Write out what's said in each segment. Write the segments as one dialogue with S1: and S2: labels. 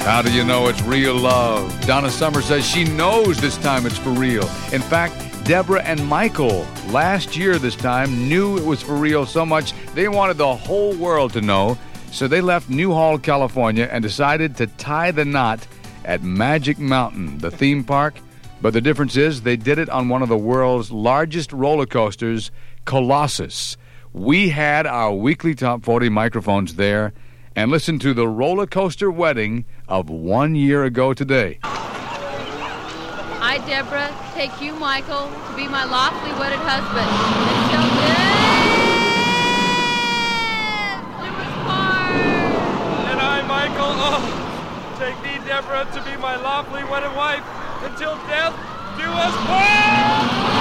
S1: How do you know it's real love? Donna Summer says she knows this time it's for real. In fact, Deborah and Michael, last year this time, knew it was for real so much they wanted the whole world to know. So they left Newhall, California, and decided to tie the knot at Magic Mountain, the theme park. But the difference is they did it on one of the world's largest roller coasters, Colossus. We had our weekly Top 40 microphones there and listened to the roller coaster wedding of 1 year ago today.
S2: I, Deborah, take you, Michael, to be my lawfully wedded husband. Until death
S3: And I, Michael, take thee, Deborah, to be my lawfully wedded wife. Until death do us part!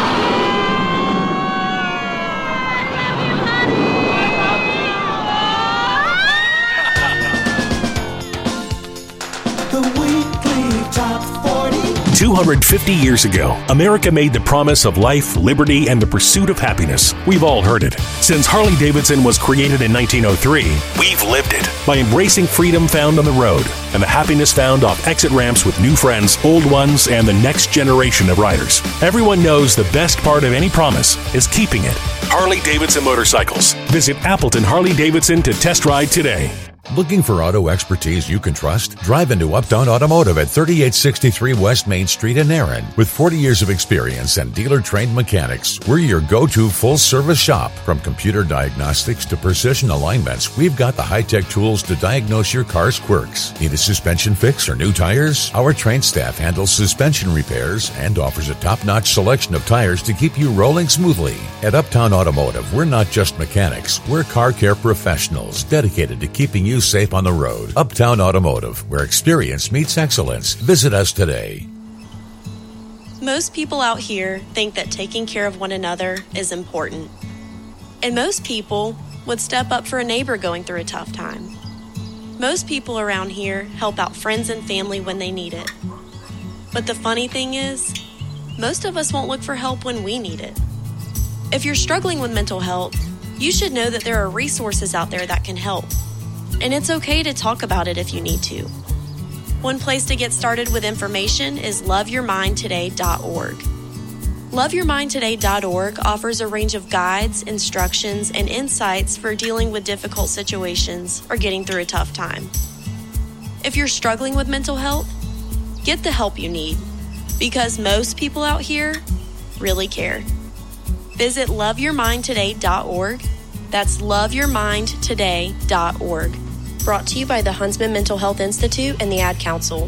S4: 250 years ago, America made the promise of life, liberty, and the pursuit of happiness. We've all heard it. Since Harley-Davidson was created in 1903, we've lived it by embracing freedom found on the road and the happiness found off exit ramps with new friends, old ones, and the next generation of riders. Everyone knows the best part of any promise is keeping it. Harley-Davidson Motorcycles. Visit Appleton Harley-Davidson to test ride today.
S5: Looking for auto expertise you can trust? Drive into Uptown Automotive at 3863 West Main Street in Erin. With 40 years of experience and dealer-trained mechanics, we're your go-to full-service shop. From computer diagnostics to precision alignments, we've got the high-tech tools to diagnose your car's quirks. Need a suspension fix or new tires? Our trained staff handles suspension repairs and offers a top-notch selection of tires to keep you rolling smoothly. At Uptown Automotive, we're not just mechanics. We're car care professionals dedicated to keeping you safe on the road. Uptown Automotive, where experience meets excellence. Visit us today.
S6: Most people out here think that taking care of one another is important. And most people would step up for a neighbor going through a tough time. Most people around here help out friends and family when they need it. But the funny thing is, most of us won't look for help when we need it. If you're struggling with mental health, you should know that there are resources out there that can help. And it's okay to talk about it if you need to. One place to get started with information is loveyourmindtoday.org. Loveyourmindtoday.org offers a range of guides, instructions, and insights for dealing with difficult situations or getting through a tough time. If you're struggling with mental health, get the help you need, because most people out here really care. Visit loveyourmindtoday.org. That's loveyourmindtoday.org. Brought to you by the Huntsman Mental Health Institute and the Ad Council.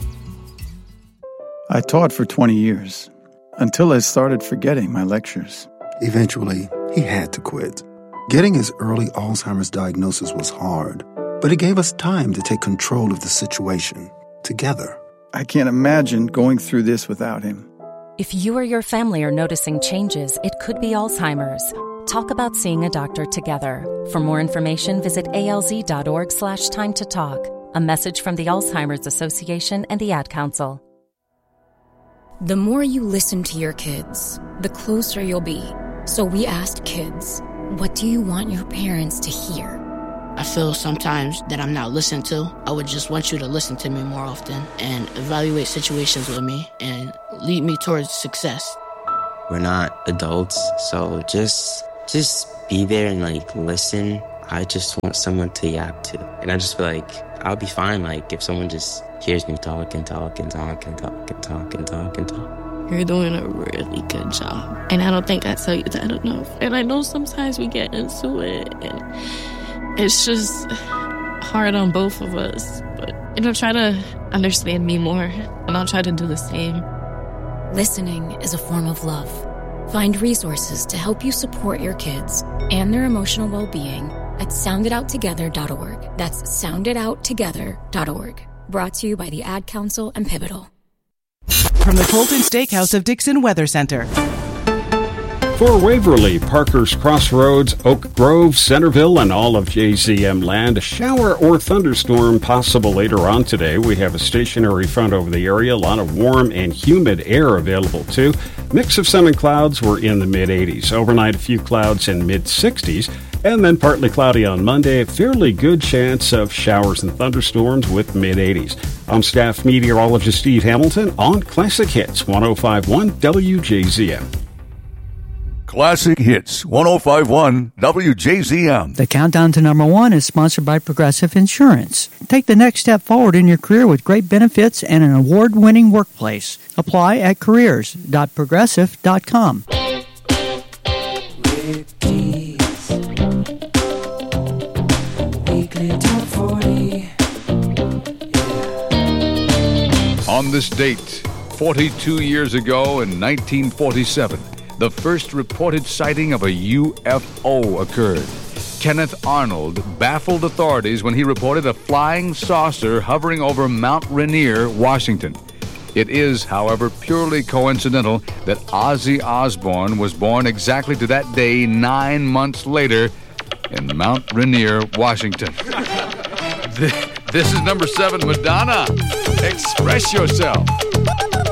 S7: I taught for 20 years, until I started forgetting my lectures.
S8: Eventually, he had to quit. Getting his early Alzheimer's diagnosis was hard, but it gave us time to take control of the situation together.
S7: I can't imagine going through this without him.
S9: If you or your family are noticing changes, it could be Alzheimer's. Talk about seeing a doctor together. For more information, visit alz.org/time to talk. A message from the Alzheimer's Association and the Ad Council.
S10: The more you listen to your kids, the closer you'll be. So we asked kids, what do you want your parents to hear?
S11: I feel sometimes that I'm not listened to. I would just want you to listen to me more often and evaluate situations with me and lead me towards success.
S12: We're not adults, so just be there and listen. I just want someone to yap to. And I just feel like I'll be fine if someone just hears me talk and talk and talk and talk and talk and talk and talk.
S13: You're doing a really good job. And I don't think I tell you that enough. And I know sometimes we get into it and it's just hard on both of us. But try to understand me more and I'll try to do the same.
S10: Listening is a form of love. Find resources to help you support your kids and their emotional well-being at sounditouttogether.org. That's sounditouttogether.org. Brought to you by the Ad Council and Pivotal.
S14: From the Colton Steakhouse of Dixon Weather Center. For Waverly, Parker's Crossroads, Oak Grove, Centerville, and all of JZM land, a shower or thunderstorm possible later on today. We have a stationary front over the area, a lot of warm and humid air available too. Mix of sun and clouds, we're in the mid-80s. Overnight, a few clouds in mid-60s. And then partly cloudy on Monday, a fairly good chance of showers and thunderstorms with mid-80s. I'm staff meteorologist Steve Hamilton on Classic Hits 105.1 WJZM.
S15: Classic Hits 105.1 WJZM.
S16: The countdown to number one is sponsored by Progressive Insurance. Take the next step forward in your career with great benefits and an award-winning workplace. Apply at careers.progressive.com.
S1: On this date, 42 years ago in 1947, the first reported sighting of a UFO occurred. Kenneth Arnold baffled authorities when he reported a flying saucer hovering over Mount Rainier, Washington. It is, however, purely coincidental that Ozzy Osbourne was born exactly to that day 9 months later in Mount Rainier, Washington. This is number 7, Madonna. Express Yourself.